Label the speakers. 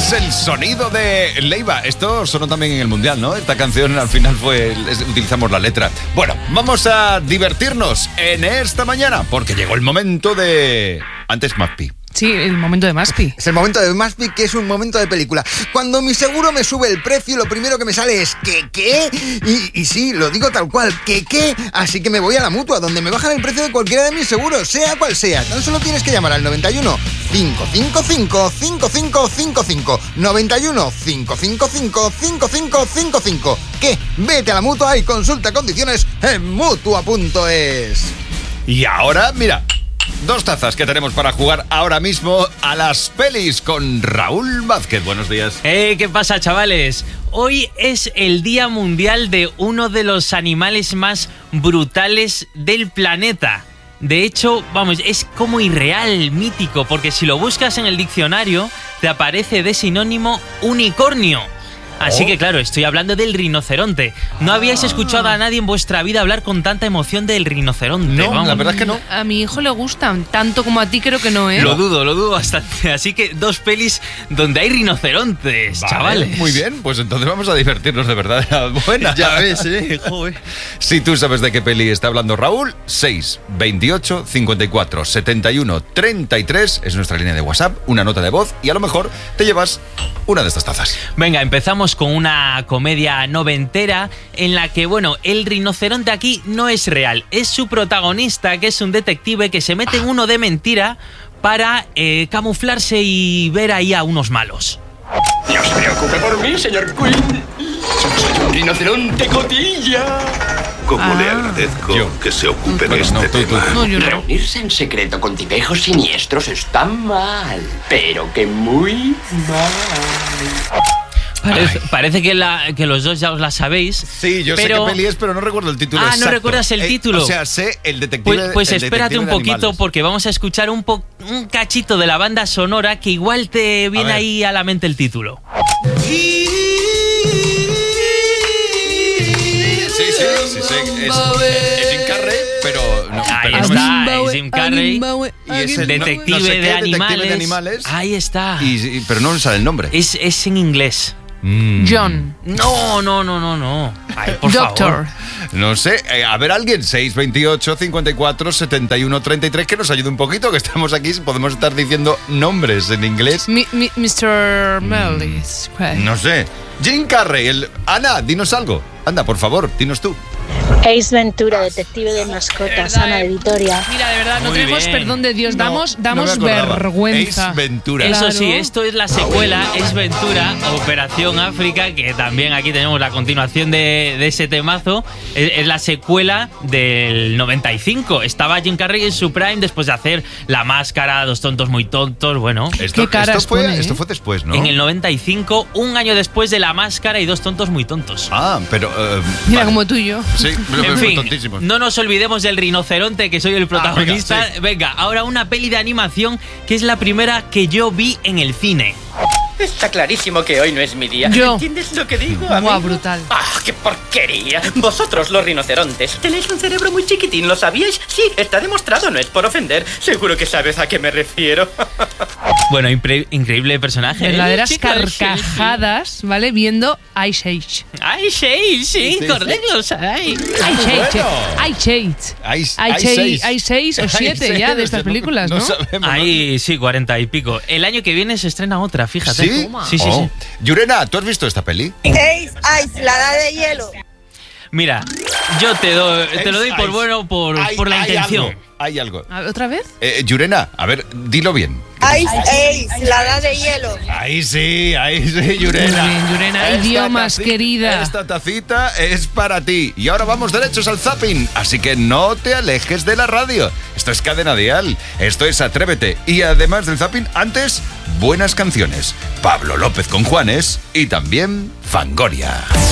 Speaker 1: Es el sonido de Leiva. Esto sonó también en el Mundial, ¿no? Esta canción al final utilizamos la letra. Bueno, vamos a divertirnos en esta mañana porque llegó el momento de... Antes Maspi.
Speaker 2: Sí, el momento de Maspi.
Speaker 3: Es el momento de Maspi, que es un momento de película. Cuando mi seguro me sube el precio, lo primero que me sale es ¿qué? Y sí, lo digo tal cual, ¿qué? Así que me voy a la Mutua, donde me bajan el precio de cualquiera de mis seguros, sea cual sea. Tan solo tienes que llamar al 91 555 5555. 91 555 5555. ¿Qué? Vete a la Mutua y consulta condiciones en Mutua.es.
Speaker 1: Y ahora, mira... 2 tazas que tenemos para jugar ahora mismo a las pelis con Raúl Vázquez. Buenos días.
Speaker 4: ¿Qué pasa, chavales? Hoy es el Día Mundial de uno de los animales más brutales del planeta. De hecho, vamos, es como irreal, mítico, porque si lo buscas en el diccionario, te aparece de sinónimo unicornio. Así que claro, estoy hablando del rinoceronte. ¿No habíais escuchado a nadie en vuestra vida hablar con tanta emoción del rinoceronte?
Speaker 1: No,
Speaker 4: vamos.
Speaker 1: la verdad es que no.
Speaker 2: A mi hijo le gustan, tanto como a ti creo que no, ¿eh?
Speaker 4: Lo dudo bastante. Así que 2 pelis donde hay rinocerontes,
Speaker 1: vale,
Speaker 4: chavales.
Speaker 1: Muy bien, pues entonces vamos a divertirnos de verdad. Buena.
Speaker 4: Ya ves, joder.
Speaker 1: Si tú sabes de qué peli está hablando Raúl, 6 28 54 71 33 es nuestra línea de WhatsApp, una nota de voz y a lo mejor te llevas una de estas tazas.
Speaker 4: Venga, empezamos con una comedia noventera en la que, bueno, el rinoceronte aquí no es real. Es su protagonista, que es un detective que se mete en uno de mentira para camuflarse y ver ahí a unos malos.
Speaker 5: No se preocupe por mí, señor Quinn. Soy un rinoceronte cotilla.
Speaker 6: ¿Cómo le agradezco que se ocupe de este tema?
Speaker 2: No, yo no.
Speaker 5: Reunirse en secreto con tipejos siniestros está mal, pero que muy mal.
Speaker 4: Parece que los dos ya os la sabéis.
Speaker 1: Sí, yo sé qué peli es, pero no recuerdo el título exacto.
Speaker 4: ¿No recuerdas el título?
Speaker 1: O sea, sé el detective.
Speaker 4: Pues
Speaker 1: el
Speaker 4: espérate un poquito
Speaker 1: animales.
Speaker 4: porque vamos a escuchar un cachito de la banda sonora que igual te viene ahí a la mente el título.
Speaker 1: Sí. Es Jim Carrey, pero no.
Speaker 4: Ahí
Speaker 1: pero
Speaker 4: está,
Speaker 1: no
Speaker 4: es Jim Carrey.
Speaker 1: Y es el
Speaker 4: detective,
Speaker 1: no sé qué,
Speaker 4: de
Speaker 1: detective de animales.
Speaker 4: Ahí está.
Speaker 1: Pero no me sale el nombre.
Speaker 4: Es en inglés.
Speaker 2: John.
Speaker 4: No. Ay, por
Speaker 2: Doctor.
Speaker 4: favor.
Speaker 1: No sé, a ver alguien, 628 54 71 33, que nos ayude un poquito, que estamos aquí, podemos estar diciendo nombres en inglés.
Speaker 2: Mr. Mellis.
Speaker 1: No sé. Jim Carrey, Ana, dinos algo. Anda, por favor, dinos tú.
Speaker 7: Ace Ventura, detective de mascotas, Ana de Vitoria.
Speaker 2: Mira, de verdad, no
Speaker 4: Muy
Speaker 2: tenemos
Speaker 4: bien.
Speaker 2: perdón de Dios, damos
Speaker 1: no me acordaba.
Speaker 2: vergüenza.
Speaker 1: Ace Ventura.
Speaker 4: Eso
Speaker 2: Claro.
Speaker 4: sí, esto es la secuela, es Ventura, Operación África, que también aquí tenemos la continuación de ese temazo. Es la secuela del 95. Estaba Jim Carrey en su prime después de hacer La Máscara, Dos tontos muy tontos, bueno.
Speaker 2: Qué caras pone,
Speaker 1: Esto fue después, ¿no?
Speaker 4: En el 95, un año después de La Máscara y Dos tontos muy tontos.
Speaker 1: Ah, pero...
Speaker 2: Mira,
Speaker 1: vale.
Speaker 2: como tú y yo.
Speaker 1: Sí, pero
Speaker 4: En
Speaker 1: fue
Speaker 4: fin,
Speaker 1: tontísimo.
Speaker 4: no nos olvidemos del rinoceronte, que soy el protagonista.
Speaker 1: venga, sí.
Speaker 4: Venga, ahora una peli de animación que es la primera que yo vi en el cine.
Speaker 8: Está clarísimo que hoy no es mi día.
Speaker 2: Yo.
Speaker 8: ¿Entiendes lo que digo,
Speaker 2: Guau,
Speaker 8: amigo?
Speaker 2: brutal.
Speaker 8: ¡Ah, qué porquería! Vosotros, los rinocerontes, tenéis un cerebro muy chiquitín, ¿lo sabíais? Sí, está demostrado, no es por ofender. Seguro que sabes a qué me refiero.
Speaker 4: Bueno, increíble personaje.
Speaker 2: Verdaderas
Speaker 4: Chicos,
Speaker 2: carcajadas, ¿vale? Viendo Ice Age.
Speaker 4: Ice Age, sí, correcto.
Speaker 2: Ice Age. Hay 6 o 7 ya de estas películas, ¿no?
Speaker 1: sabemos,
Speaker 4: Ahí sí, 40 y pico. El año que viene se estrena otra, fíjate.
Speaker 1: ¿Sí?
Speaker 4: Sí.
Speaker 1: Yurena, ¿tú has visto esta peli?
Speaker 7: Ace, la edad de hielo.
Speaker 4: Mira, yo te lo doy por bueno por la intención.
Speaker 1: Hay algo.
Speaker 2: ¿Otra vez?
Speaker 1: Yurena, a ver, dilo bien.
Speaker 7: Ace, la edad de hielo.
Speaker 1: Ahí sí, Yurena.
Speaker 2: Muy bien, Yurena.
Speaker 1: Esta
Speaker 2: Idiomas, querida.
Speaker 1: Esta tacita es para ti. Y ahora vamos derechos al zapping. Así que no te alejes de la radio. Esto es Cadena Dial. Esto es Atrévete. Y además del zapping, antes, buenas canciones. Pablo López con Juanes y también Fangoria.